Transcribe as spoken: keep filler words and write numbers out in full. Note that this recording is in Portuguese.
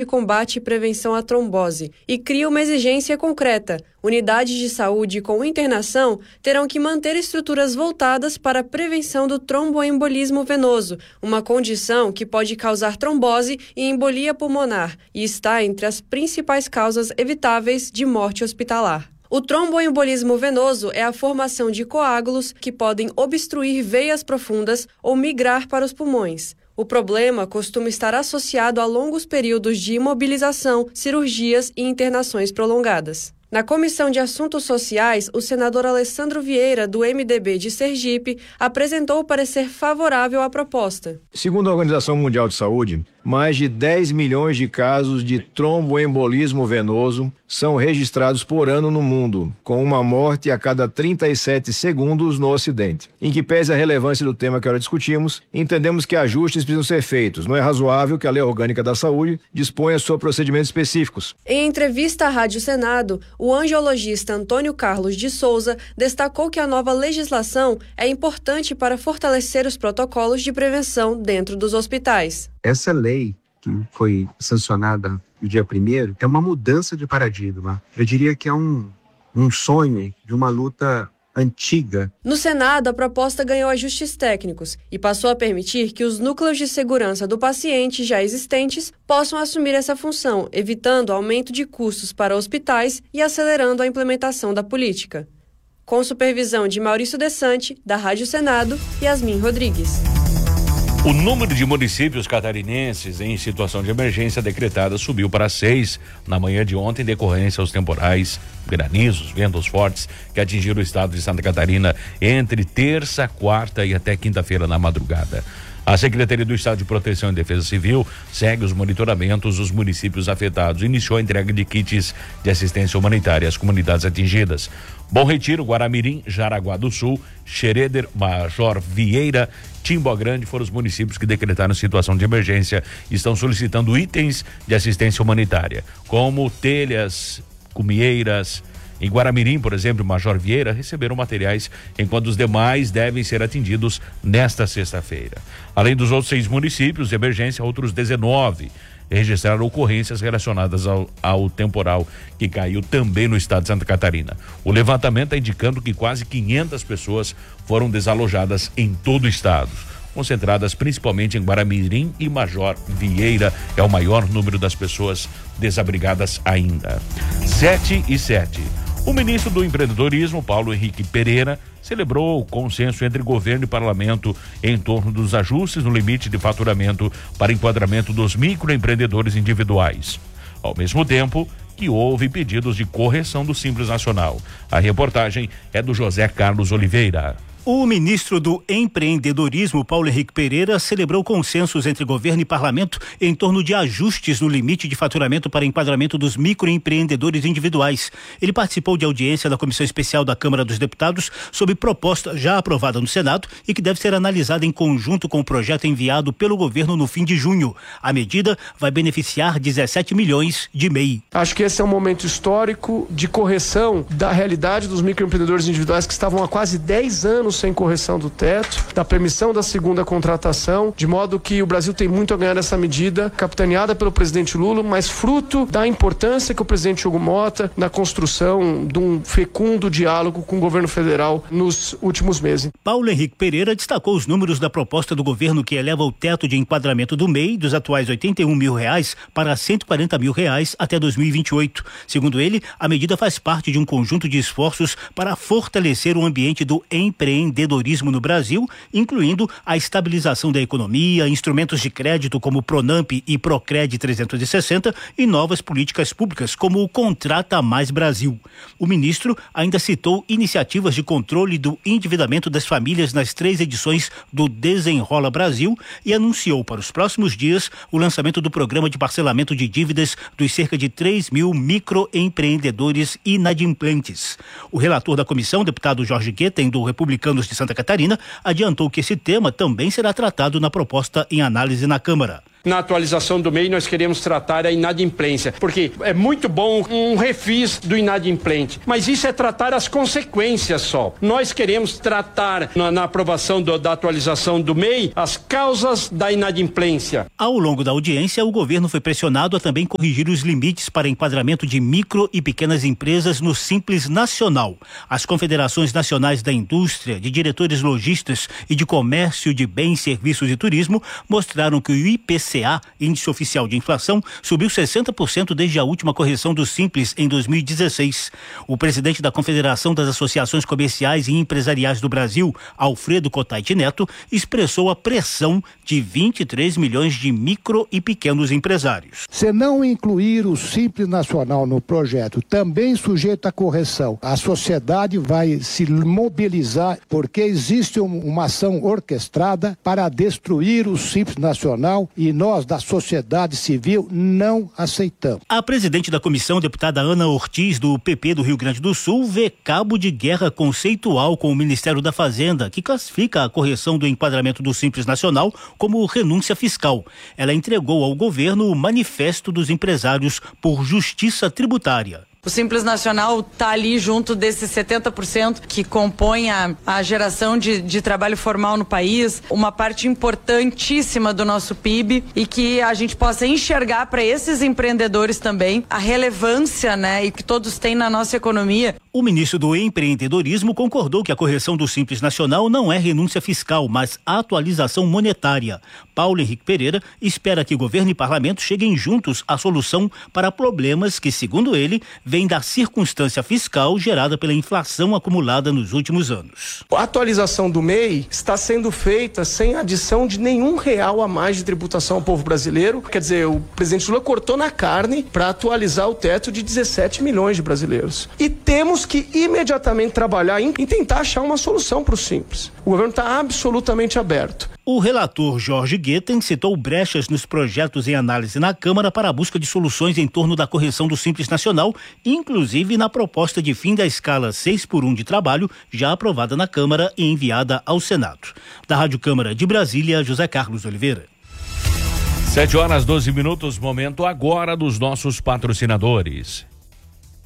combate e prevenção à trombose e cria uma exigência concreta. Unidades de saúde com internação terão que manter estruturas voltadas para a prevenção do tromboembolismo venoso, uma condição que pode causar trombose e embolia pulmonar e está entre as principais causas evitáveis de morte hospitalar. O tromboembolismo venoso é a formação de coágulos que podem obstruir veias profundas ou migrar para os pulmões. O problema costuma estar associado a longos períodos de imobilização, cirurgias e internações prolongadas. Na Comissão de Assuntos Sociais, o senador Alessandro Vieira, do M D B de Sergipe, apresentou o parecer favorável à proposta. Segundo a Organização Mundial de Saúde, mais de dez milhões de casos de tromboembolismo venoso são registrados por ano no mundo, com uma morte a cada trinta e sete segundos no Ocidente. Em que pese a relevância do tema que agora discutimos, entendemos que ajustes precisam ser feitos. Não é razoável que a Lei Orgânica da Saúde disponha sobre procedimentos específicos. Em entrevista à Rádio Senado, o angiologista Antônio Carlos de Souza destacou que a nova legislação é importante para fortalecer os protocolos de prevenção dentro dos hospitais. Essa lei que foi sancionada no dia primeiro é uma mudança de paradigma. Eu diria que é um, um sonho de uma luta antiga. No Senado, a proposta ganhou ajustes técnicos e passou a permitir que os núcleos de segurança do paciente já existentes possam assumir essa função, evitando aumento de custos para hospitais e acelerando a implementação da política. Com supervisão de Maurício Desante, da Rádio Senado, Yasmin Rodrigues. O número de municípios catarinenses em situação de emergência decretada subiu para seis na manhã de ontem, em decorrência aos temporais, granizos, ventos fortes que atingiram o estado de Santa Catarina entre terça, quarta e até quinta-feira na madrugada. A Secretaria do Estado de Proteção e Defesa Civil segue os monitoramentos dos municípios afetados e iniciou a entrega de kits de assistência humanitária às comunidades atingidas. Bom Retiro, Guaramirim, Jaraguá do Sul, Xereder, Major Vieira, Timboa Grande foram os municípios que decretaram situação de emergência e estão solicitando itens de assistência humanitária, como telhas, cumieiras. Em Guaramirim, por exemplo, Major Vieira receberam materiais, enquanto os demais devem ser atendidos nesta sexta-feira. Além dos outros seis municípios de emergência, outros dezenove registraram ocorrências relacionadas ao, ao temporal que caiu também no estado de Santa Catarina. O levantamento está indicando que quase quinhentas pessoas foram desalojadas em todo o estado, concentradas principalmente em Guaramirim e Major Vieira. É o maior número das pessoas desabrigadas ainda. Sete e sete. O ministro do Empreendedorismo, Paulo Henrique Pereira, celebrou o consenso entre governo e parlamento em torno dos ajustes no limite de faturamento para enquadramento dos microempreendedores individuais. Ao mesmo tempo que houve pedidos de correção do Simples Nacional. A reportagem é do José Carlos Oliveira. O ministro do Empreendedorismo, Paulo Henrique Pereira, celebrou consensos entre governo e parlamento em torno de ajustes no limite de faturamento para enquadramento dos microempreendedores individuais. Ele participou de audiência da Comissão Especial da Câmara dos Deputados sobre proposta já aprovada no Senado e que deve ser analisada em conjunto com o projeto enviado pelo governo no fim de junho. A medida vai beneficiar dezessete milhões de M E I. Acho que esse é um momento histórico de correção da realidade dos microempreendedores individuais que estavam há quase dez anos sem correção do teto, da permissão da segunda contratação, de modo que o Brasil tem muito a ganhar nessa medida, capitaneada pelo presidente Lula, mas fruto da importância que o presidente Hugo Mota na construção de um fecundo diálogo com o governo federal nos últimos meses. Paulo Henrique Pereira destacou os números da proposta do governo que eleva o teto de enquadramento do M E I dos atuais oitenta e um mil reais para cento e quarenta mil reais até dois mil e vinte e oito. Segundo ele, a medida faz parte de um conjunto de esforços para fortalecer o ambiente do empreendedorismo no Brasil, incluindo a estabilização da economia, instrumentos de crédito como o Pronamp e Procred trezentos e sessenta e novas políticas públicas como o Contrata Mais Brasil. O ministro ainda citou iniciativas de controle do endividamento das famílias nas três edições do Desenrola Brasil e anunciou para os próximos dias o lançamento do programa de parcelamento de dívidas dos cerca de três mil microempreendedores inadimplentes. O relator da comissão, deputado Jorge Guetem, do Republicanos de Santa Catarina, adiantou que esse tema também será tratado na proposta em análise na Câmara. na atualização do M E I nós queremos tratar a inadimplência, porque é muito bom um refis do inadimplente, mas isso é tratar as consequências só. Nós queremos tratar na, na aprovação do, da atualização do M E I as causas da inadimplência. Ao longo da audiência, o governo foi pressionado a também corrigir os limites para enquadramento de micro e pequenas empresas no Simples Nacional. As confederações nacionais da indústria, de diretores lojistas e de comércio de bens, serviços e turismo mostraram que o I P C A, Índice Oficial de Inflação, subiu sessenta por cento desde a última correção do Simples em dois mil e dezesseis. O presidente da Confederação das Associações Comerciais e Empresariais do Brasil, Alfredo Cotaiti Neto, expressou a pressão de vinte e três milhões de micro e pequenos empresários. Se não incluir o Simples Nacional no projeto, também sujeito à correção, a sociedade vai se mobilizar porque existe uma ação orquestrada para destruir o Simples Nacional e nós da sociedade civil não aceitamos. A presidente da comissão, deputada Ana Ortiz, do P P do Rio Grande do Sul, vê cabo de guerra conceitual com o Ministério da Fazenda, que classifica a correção do enquadramento do Simples Nacional como renúncia fiscal. Ela entregou ao governo o Manifesto dos Empresários por Justiça Tributária. O Simples Nacional está ali junto desses setenta por cento que compõem a, a geração de, de trabalho formal no país, uma parte importantíssima do nosso P I B, e que a gente possa enxergar para esses empreendedores também a relevância, né, e que todos têm na nossa economia. O ministro do Empreendedorismo concordou que a correção do Simples Nacional não é renúncia fiscal, mas atualização monetária. Paulo Henrique Pereira espera que governo e parlamento cheguem juntos à solução para problemas que, segundo ele, vem da circunstância fiscal gerada pela inflação acumulada nos últimos anos. A atualização do M E I está sendo feita sem adição de nenhum real a mais de tributação ao povo brasileiro. Quer dizer, o presidente Lula cortou na carne para atualizar o teto de dezessete milhões de brasileiros. E temos que imediatamente trabalhar em, em tentar achar uma solução para o Simples. O governo está absolutamente aberto. O relator Jorge Guetem citou brechas nos projetos em análise na Câmara para a busca de soluções em torno da correção do Simples Nacional, inclusive na proposta de fim da escala seis por um de trabalho, já aprovada na Câmara e enviada ao Senado. Da Rádio Câmara de Brasília, José Carlos Oliveira. Sete horas, doze minutos, momento agora dos nossos patrocinadores.